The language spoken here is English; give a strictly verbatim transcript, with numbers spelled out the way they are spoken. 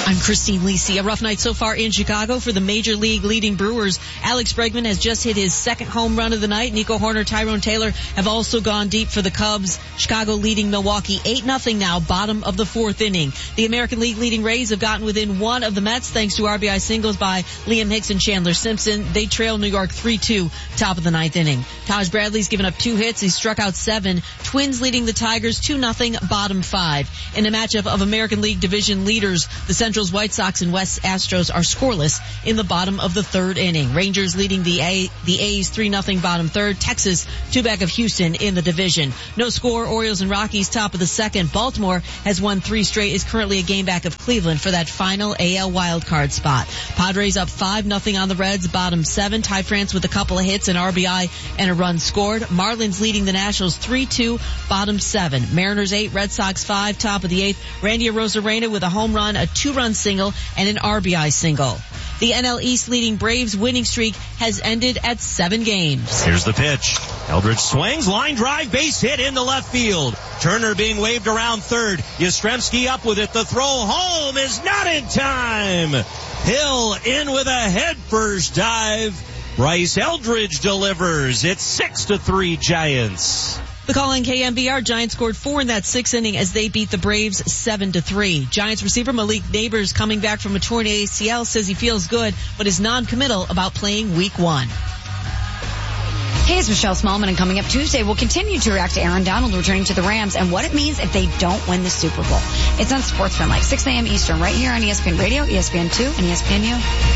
I'm Christine Lisi. A rough night so far in Chicago for the Major League leading Brewers. Alex Bregman has just hit his second home run of the night. Nico Horner, Tyrone Taylor have also gone deep for the Cubs. Chicago leading Milwaukee eight nothing now, bottom of the fourth inning. The American League leading Rays have gotten within one of the Mets thanks to R B I singles by Liam Hicks and Chandler Simpson. They trail New York three two, top of the ninth inning. Taj Bradley's given up two hits. He struck out seven. Twins leading the Tigers two nothing, bottom five. In a matchup of American League division leaders, the Central's White Sox and West Astros are scoreless in the bottom of the third inning. Rangers leading the A, the A's three nothing, bottom third. Texas two back of Houston in the division. No score, Orioles and Rockies top of the second. Baltimore has won three straight, is currently a game back of Cleveland for that final A L wildcard spot. Padres up five nothing on the Reds, bottom seven. Ty France with a couple of hits, an R B I, and a run scored. Marlins leading the Nationals three two, bottom seven. Mariners eight, Red Sox five, top of the eighth. Randy Arozarena with a home run, a two-run single, and an R B I single. The N L East leading Braves winning streak has ended at seven games. Here's the pitch. Eldridge swings, line drive, base hit into left field. Turner being waved around third. Yastrzemski up with it. The throw home is not in time. Hill in with a head first dive. Bryce Eldridge delivers. It's six to three Giants. The call on K M B R, Giants scored four in that sixth inning as they beat the Braves seven to three. Giants receiver Malik Neighbors, coming back from a torn A C L, says he feels good but is non-committal about playing week one. Hey, it's Michelle Smallman, and coming up Tuesday, we'll continue to react to Aaron Donald returning to the Rams and what it means if they don't win the Super Bowl. It's on SportsFan, like six a.m. Eastern, right here on E S P N Radio, E S P N two, and E S P N U.